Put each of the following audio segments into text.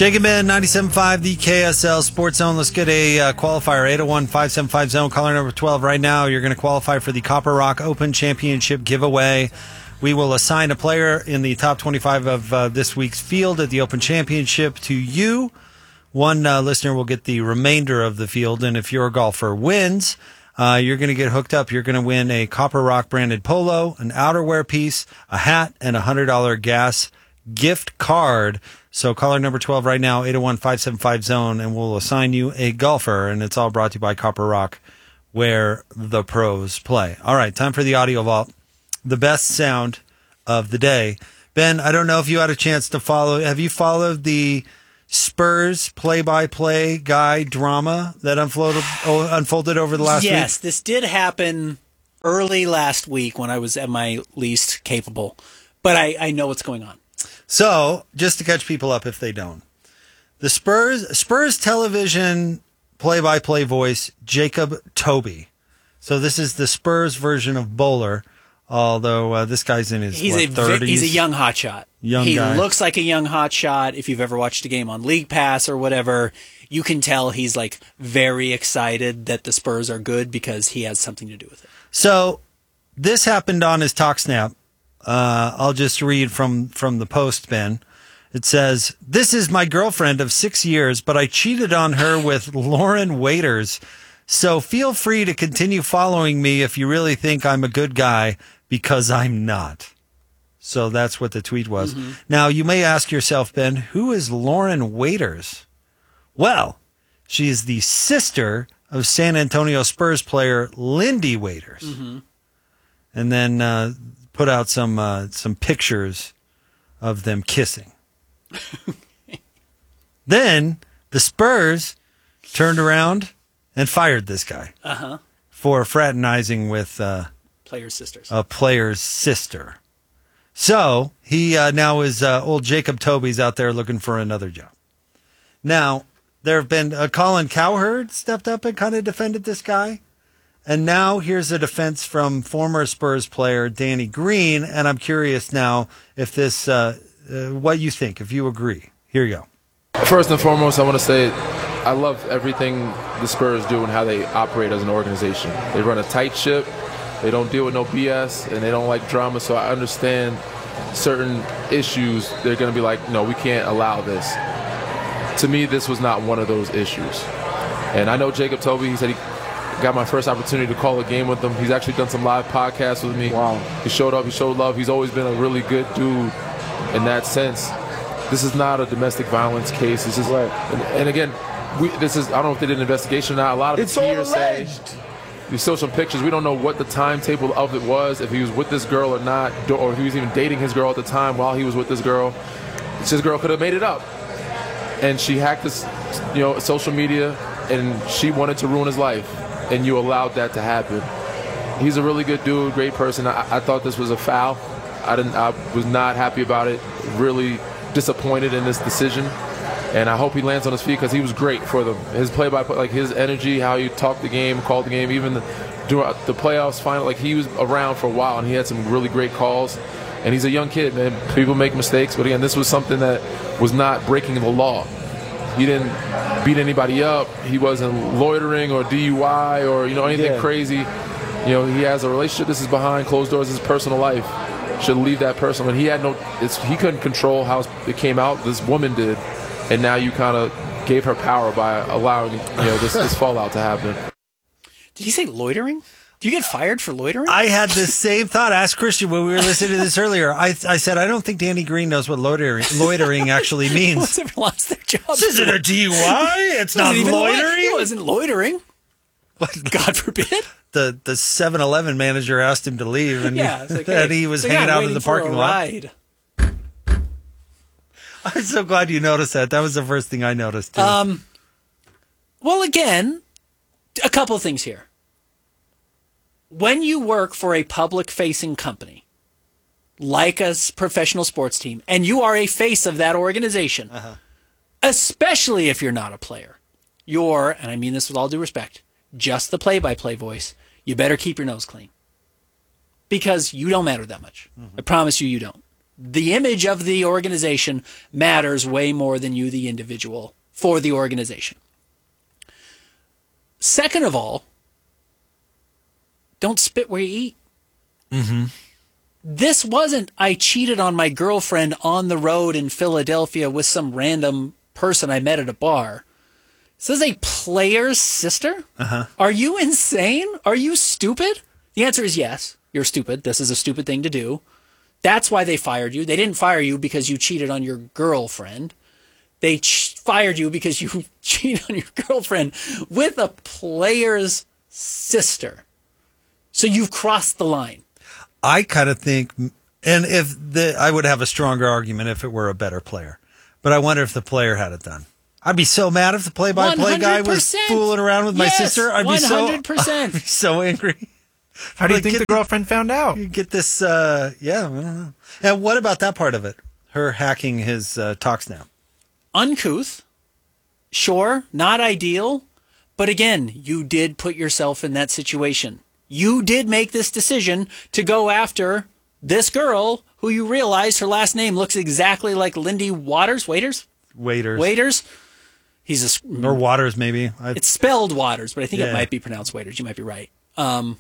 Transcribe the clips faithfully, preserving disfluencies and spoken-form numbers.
Jacob Ben, ninety-seven point five, the K S L Sports Zone. Let's get a uh, qualifier, eight oh one, five seven five, zone. Caller number twelve right now. You're going to qualify for the Copper Rock Open Championship giveaway. We will assign a player in the top twenty-five of uh, this week's field at the Open Championship to you. One uh, listener will get the remainder of the field, and if your golfer wins, uh, you're going to get hooked up. You're going to win a Copper Rock branded polo, an outerwear piece, a hat, and a one hundred dollars gas gift card. So caller number twelve right now, eight oh one, five seven five, zone, and we'll assign you a golfer, and it's all brought to you by Copper Rock, where the pros play. All right, time for the Audio Vault. The best sound of the day. Ben, I don't know if you had a chance to follow. Have you followed the Spurs play-by-play guy drama that unfolded, unfolded over the last yes, week? Yes, this did happen early last week when I was at my least capable. But I, I know what's going on. So, just to catch people up if they don't. The Spurs Spurs television play-by-play voice, Jacob Toby. So this is the Spurs version of Bowler. Although uh, this guy's in his he's what, a thirties. He's a young hotshot. Young he guy. looks like a young hotshot. If you've ever watched a game on League Pass or whatever, you can tell he's like very excited that the Spurs are good because he has something to do with it. So this happened on his talk snap. Uh, I'll just read from, from the post, Ben. It says, "This is my girlfriend of six years, but I cheated on her with Lauren Waiters. So feel free to continue following me if you really think I'm a good guy, because I'm not." So that's what the tweet was. Mm-hmm. Now, you may ask yourself, Ben, who is Lauren Waiters? Well, she is the sister of San Antonio Spurs player Lindy Waiters. Mm-hmm. And then uh, put out some uh, some pictures of them kissing. Then the Spurs turned around and fired this guy uh-huh. for fraternizing with uh, player's sisters. a player's sister. So he uh, now is uh, old Jacob Toby's out there looking for another job. Now, there have been uh, Colin Cowherd stepped up and kind of defended this guy. And now here's a defense from former Spurs player Danny Green. And I'm curious now if this, uh, uh, what you think, if you agree. Here you go. First and foremost, I want to say I love everything the Spurs do and how they operate as an organization. They run a tight ship. They don't deal with no B S, and they don't like drama, so I understand certain issues. They're going to be like, no, we can't allow this. To me, this was not one of those issues. And I know Jacob Toby, he said he got my first opportunity to call a game with him. He's actually done some live podcasts with me. Wow. He showed up, he showed love. He's always been a really good dude in that sense. This is not a domestic violence case. This is, right. and, and again, we, this is, I don't know if they did an investigation or not. A lot of it's it's all hearsay. alleged. We saw some pictures. We don't know what the timetable of it was, if he was with this girl or not, or if he was even dating his girl at the time while he was with this girl. His girl could have made it up. And she hacked his, you know, social media, and she wanted to ruin his life, and you allowed that to happen. He's a really good dude, great person. I, I thought this was a foul. I didn't. I was not happy about it. Really disappointed in this decision. And I hope he lands on his feet because he was great for them. His play-by-play, like his energy, how he talked the game, called the game, even the, during the playoffs final, like he was around for a while and he had some really great calls. And he's a young kid, man. People make mistakes, but again, this was something that was not breaking the law. He didn't beat anybody up. He wasn't loitering or D U I or you know anything yeah. crazy. You know, he has a relationship. This is behind closed doors. His personal life. Should leave that person. And he had no. It's, he couldn't control how it came out. This woman did. And now you kind of gave her power by allowing you know this, this fallout to happen. Did you say loitering? Do you get fired for loitering? I had the same thought. Ask Christian when we were listening to this earlier. I I said, I don't think Danny Green knows what loitering, loitering actually means. What's ever lost their job? This isn't a D U I. It's not even loitering. It wasn't loitering. God forbid. The the seven eleven manager asked him to leave, and, yeah, it's like, and hey, he was so hanging yeah, out in the parking lot. Ride. I'm so glad you noticed that. That was the first thing I noticed, too. Um, well, again, a couple of things here. When you work for a public-facing company, like a professional sports team, and you are a face of that organization, uh-huh. especially if you're not a player, you're, and I mean this with all due respect, just the play-by-play voice, you better keep your nose clean. Because you don't matter that much. Mm-hmm. I promise you, you don't. The image of the organization matters way more than you, the individual, for the organization. Second of all, don't spit where you eat. Mm-hmm. This wasn't, I cheated on my girlfriend on the road in Philadelphia with some random person I met at a bar. This is a player's sister? Uh-huh. Are you insane? Are you stupid? The answer is yes. You're stupid. This is a stupid thing to do. That's why they fired you. They didn't fire you because you cheated on your girlfriend. They ch- fired you because you cheated on your girlfriend with a player's sister. So you've crossed the line. I kind of think, and if the, I would have a stronger argument if it were a better player, but I wonder if the player had it done. I'd be so mad if the play-by-play guy was fooling around with my yes, sister. I'd be so, one hundred percent. I'd be so angry. How do you Like, think get the girlfriend found out? You get this, uh, yeah, I don't know. And what about that part of it? Her hacking his uh, TalkSnap. Uncouth. Sure, not ideal. But again, you did put yourself in that situation. You did make this decision to go after this girl who you realize her last name looks exactly like Lindy Waters. Waiters? Waiters. Waiters? He's a, Or Waters, maybe. I, it's spelled Waters, but I think Yeah. it might be pronounced Waiters. You might be right. Um,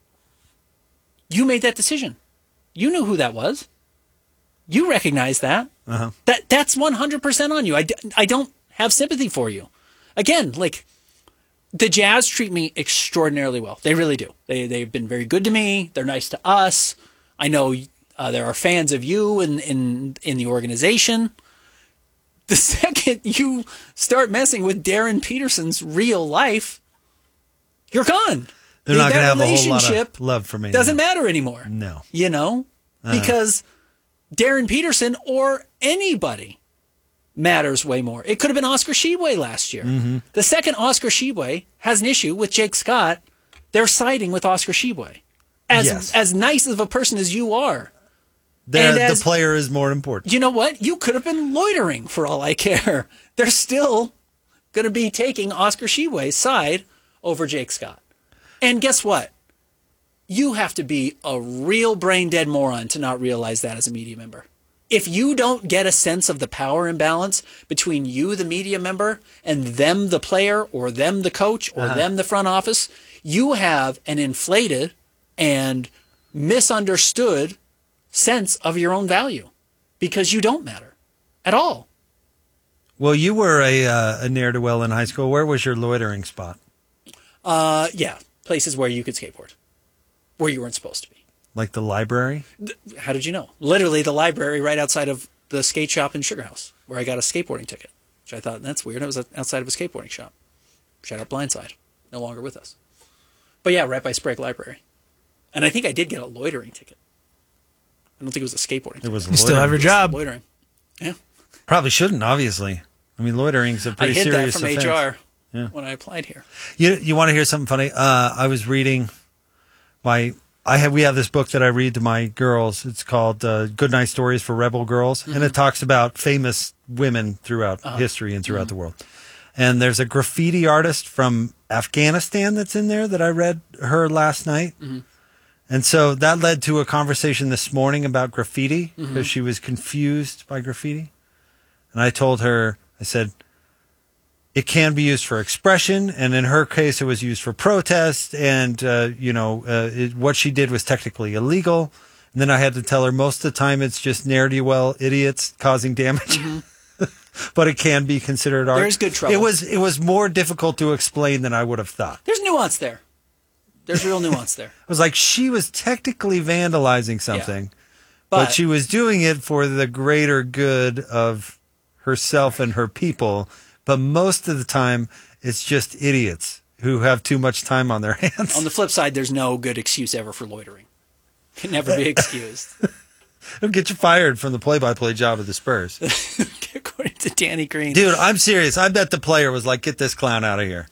you made that decision. You knew who that was. You recognize that. uh-huh. That that's one hundred percent on you. I, d- I don't have sympathy for you. Again, like, the Jazz treat me extraordinarily well. They really do. They, they've been very good to me. They're nice to us. I know uh, there are fans of you in, in, in the organization. The second you start messing with Darren Peterson's real life, you're gone. They're not That going to have a whole lot relationship of love for me. Doesn't anymore. matter anymore. No. You know? Because Darren Peterson or anybody matters way more. It could have been Oscar Tshiebwe last year. Mm-hmm. The second Oscar Tshiebwe has an issue with Jake Scott, they're siding with Oscar Tshiebwe. As Yes. as nice of a person as you are, The, and the as- player is more important. you know what? You could have been loitering for all I care. They're still going to be taking Oscar Tshiebwe's side over Jake Scott. And guess what? You have to be a real brain dead moron to not realize that as a media member. If you don't get a sense of the power imbalance between you, the media member, and them, the player, or them, the coach, or Uh-huh. them, the front office, you have an inflated and misunderstood sense of your own value because you don't matter at all. Well, you were a, uh, a ne'er-do-well in high school. Where was your loitering spot? Uh, yeah, places where you could skateboard, where you weren't supposed to be. Like the library? How did you know? Literally the library right outside of the skate shop in Sugar House, where I got a skateboarding ticket, which I thought, that's weird. It was outside of a skateboarding shop. Shout out Blindside. No longer with us. But yeah, right by Sprague Library. And I think I did get a loitering ticket. I don't think it was a skateboarding It ticket. was You still have your job. Loitering. Yeah. Probably shouldn't, obviously. I mean, loitering's a I pretty hid that serious from offense. H R Yeah. when I applied here. You you want to hear something funny? Uh, I was reading my I have we have this book that I read to my girls. It's called uh, Good Night Stories for Rebel Girls, and it talks about famous women throughout history and throughout the world. And there's a graffiti artist from Afghanistan that's in there that I read her last night. And so that led to a conversation this morning about graffiti because she was confused by graffiti. And I told her, I said, it can be used for expression, and in her case, it was used for protest, and, uh, you know, uh, it, what she did was technically illegal. And then I had to tell her most of the time it's just ne'er-do-well idiots causing damage. But it can be considered art. There's good trouble. It was, it was more difficult to explain than I would have thought. There's nuance there. There's real nuance there. It was like she was technically vandalizing something, but, But- she was doing it for the greater good of herself and her people. But most of the time, it's just idiots who have too much time on their hands. On the flip side, there's no good excuse ever for loitering. Can never be excused. It'll get you fired from the play-by-play job of the Spurs. According to Danny Green. Dude, I'm serious. I bet the player was like, get this clown out of here.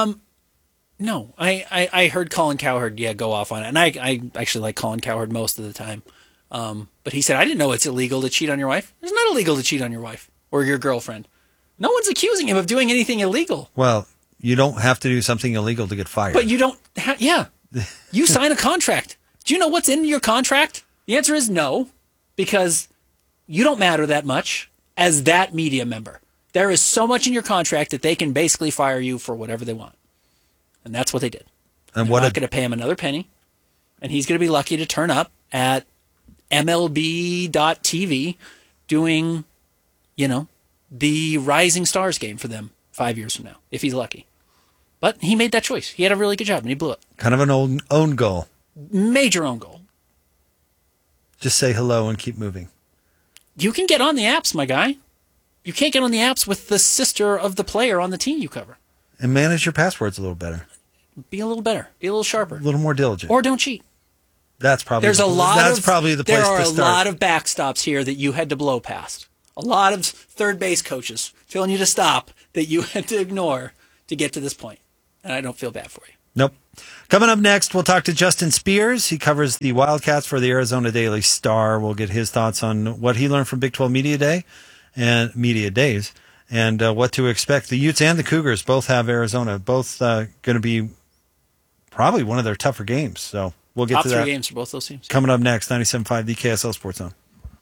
No, I, I, I heard Colin Cowherd, yeah, go off on it. And I, I actually like Colin Cowherd most of the time. Um, but he said, I didn't know it's illegal to cheat on your wife. It's not illegal to cheat on your wife or your girlfriend. No one's accusing him of doing anything illegal. Well, you don't have to do something illegal to get fired. But you don't ha- yeah. You sign a contract. Do you know what's in your contract? The answer is no, because you don't matter that much as that media member. There is so much in your contract that they can basically fire you for whatever they want. And that's what they did. And They're what not a- going to pay him another penny. And he's going to be lucky to turn up at M L B dot T V doing, you know, the Rising Stars game for them five years from now, if he's lucky. But he made that choice. He had a really good job, and he blew it. Kind of an own, own goal. Major own goal. Just say hello and keep moving. You can get on the apps, my guy. You can't get on the apps with the sister of the player on the team you cover. And manage your passwords a little better. Be a little better. Be a little sharper. A little more diligent. Or don't cheat. That's probably There's the, a lot that's of, probably the place there are to a start. lot of backstops here that you had to blow past. A lot of third base coaches telling you to stop that you had to ignore to get to this point. And I don't feel bad for you. Nope. Coming up next, we'll talk to Justin Spears. He covers the Wildcats for the Arizona Daily Star. We'll get his thoughts on what he learned from Big twelve Media Day and Media Days and uh, what to expect. The Utes and the Cougars both have Arizona, both uh, going to be probably one of their tougher games. So we'll get Top to three that. games for both those teams. Coming up next, ninety-seven point five, the K S L Sports Zone.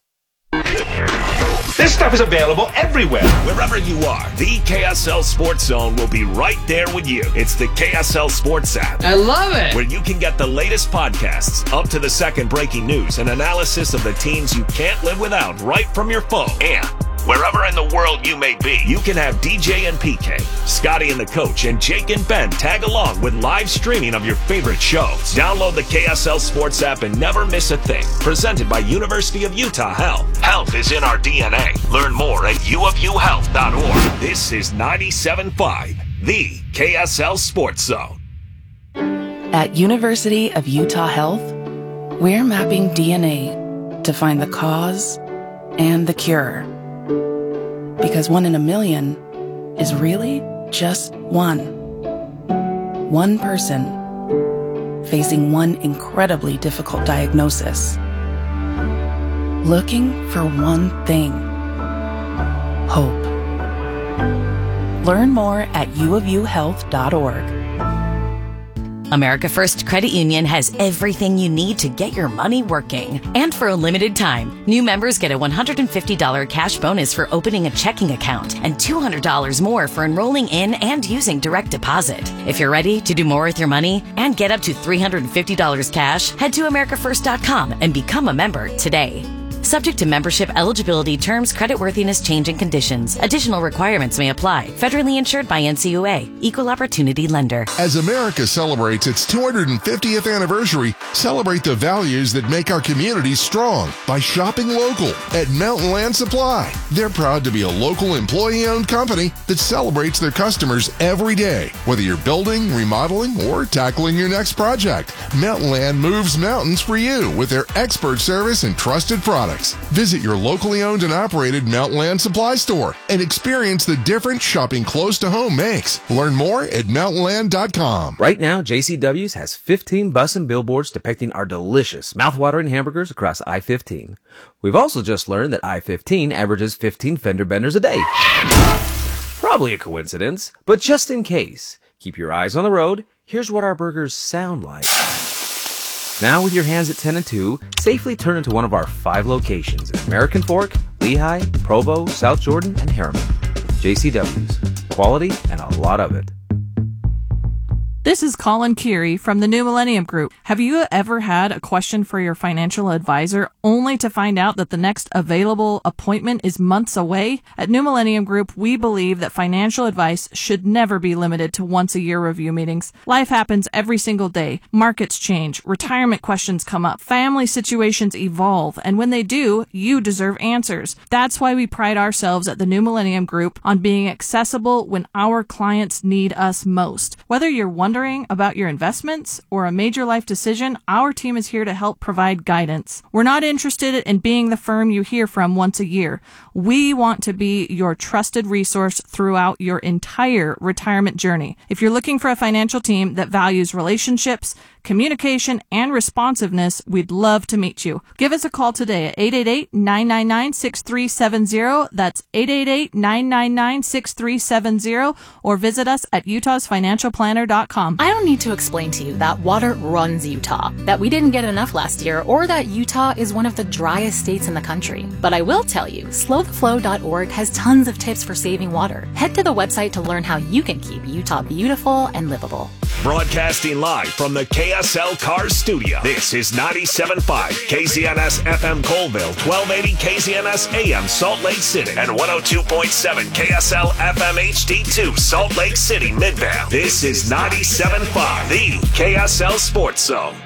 This stuff is available everywhere. Wherever you are, the K S L Sports Zone will be right there with you. It's the K S L Sports app. I love it. Where you can get the latest podcasts, up to the second breaking news, and analysis of the teams you can't live without right from your phone. And wherever in the world you may be, you can have D J and P K, Scotty and the Coach, and Jake and Ben tag along with live streaming of your favorite shows. Download the K S L Sports app and never miss a thing. Presented by University of Utah Health. Health is in our D N A. Learn more at u of u health dot org. This is ninety-seven point five, the K S L Sports Zone. At University of Utah Health, we're mapping D N A to find the cause and the cure. Because one in a million is really just one. One person facing one incredibly difficult diagnosis. Looking for one thing. Hope. Learn more at u of u health dot org. America First Credit Union has everything you need to get your money working. And for a limited time, new members get a one hundred fifty dollars cash bonus for opening a checking account and two hundred dollars more for enrolling in and using direct deposit. If you're ready to do more with your money and get up to three hundred fifty dollars cash, head to america first dot com and become a member today. Subject to membership eligibility, terms, creditworthiness, change, and conditions. Additional requirements may apply. Federally insured by N C U A. Equal Opportunity Lender. As America celebrates its two hundred fiftieth anniversary, celebrate the values that make our communities strong by shopping local at Mountain Land Supply. They're proud to be a local employee-owned company that celebrates their customers every day. Whether you're building, remodeling, or tackling your next project, Mountain Land moves mountains for you with their expert service and trusted products. Visit your locally owned and operated Mountain Land Supply store and experience the difference shopping close to home makes. Learn more at mountain land dot com. Right now, J C W's has fifteen bus and billboards depicting our delicious, mouthwatering hamburgers across I fifteen. We've also just learned that I fifteen averages fifteen fender benders a day. Probably a coincidence, but just in case, keep your eyes on the road. Here's what our burgers sound like. Now with your hands at ten and two, safely turn into one of our five locations in American Fork, Lehigh, Provo, South Jordan, and Harriman. J C W's. Quality and a lot of it. This is Colin Keary from the New Millennium Group. Have you ever had a question for your financial advisor only to find out that the next available appointment is months away? At New Millennium Group, we believe that financial advice should never be limited to once a year review meetings. Life happens every single day. Markets change, retirement questions come up, family situations evolve, and when they do, you deserve answers. That's why we pride ourselves at the New Millennium Group on being accessible when our clients need us most. Whether you're wondering about your investments or a major life decision, our team is here to help provide guidance. We're not interested in being the firm you hear from once a year. We want to be your trusted resource throughout your entire retirement journey. If you're looking for a financial team that values relationships, communication, and responsiveness, we'd love to meet you. Give us a call today at eight eight eight, nine nine nine, six three seven zero. That's eight eight eight, nine nine nine, six three seven zero, or visit us at utahs financial planner dot com. com. I don't need to explain to you that water runs Utah, that we didn't get enough last year, or that Utah is one of the driest states in the country. But I will tell you, slow the flow dot org has tons of tips for saving water. Head to the website to learn how you can keep Utah beautiful and livable. Broadcasting live from the K S L Cars studio. This is ninety-seven point five K Z N S F M Colville, twelve eighty K Z N S A M Salt Lake City, and one oh two point seven K S L F M H D two Salt Lake City, Midvale. This is ninety-seven point five, the K S L Sports Zone.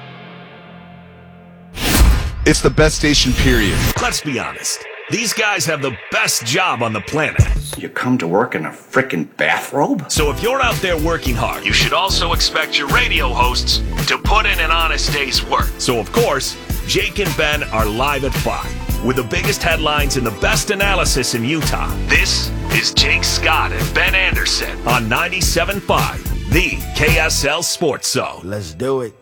It's the best station, period. Let's be honest. These guys have the best job on the planet. You come to work in a frickin' bathrobe? So if you're out there working hard, you should also expect your radio hosts to put in an honest day's work. So of course, Jake and Ben are live at five with the biggest headlines and the best analysis in Utah. This is Jake Scott and Ben Anderson on ninety-seven point five, the K S L Sports Zone. Let's do it.